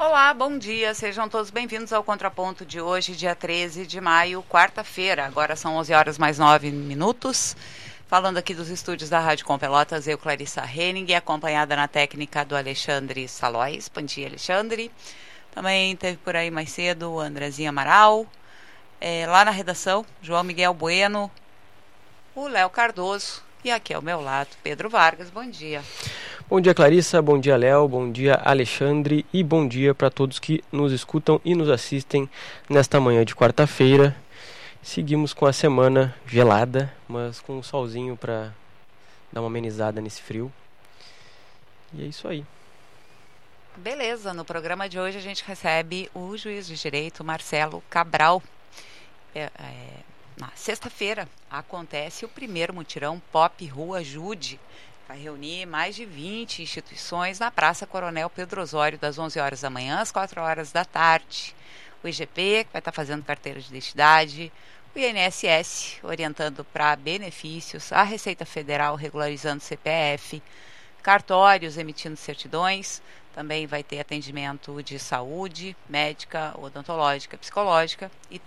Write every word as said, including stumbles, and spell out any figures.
Olá, bom dia, sejam todos bem-vindos ao Contraponto de hoje, dia treze de maio, quarta-feira. Agora são onze horas mais nove minutos. Falando aqui dos estúdios da Rádio Com Pelotas, eu, Clarissa Henning, acompanhada na técnica do Alexandre Salóis. Bom dia, Alexandre. Também teve por aí mais cedo o Andrezinho Amaral. É, lá na redação, João Miguel Bueno, o Léo Cardoso e aqui ao meu lado, Pedro Vargas. Bom dia. Bom dia, Clarissa, bom dia, Léo, bom dia, Alexandre, e bom dia para todos que nos escutam e nos assistem nesta manhã de quarta-feira. Seguimos com a semana gelada, mas com um solzinho para dar uma amenizada nesse frio. E é isso aí. Beleza, no programa de hoje a gente recebe o juiz de direito Marcelo Cabral. É, é, na sexta-feira acontece o primeiro mutirão Pop Rua Ajude. Vai reunir mais de vinte instituições na Praça Coronel Pedro Osório, das onze horas da manhã às quatro horas da tarde. O I G P, que vai estar fazendo carteira de identidade, o I N S S, orientando para benefícios, a Receita Federal regularizando C P F, cartórios emitindo certidões, também vai ter atendimento de saúde, médica, odontológica, psicológica e